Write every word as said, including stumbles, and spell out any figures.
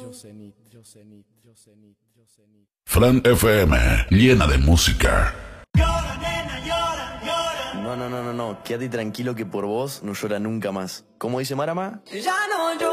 Fran F M, llena de música. No, no, no, no, no. Quédate tranquilo que por vos no llora nunca más. ¿Cómo dice Marama? Ya no lloro.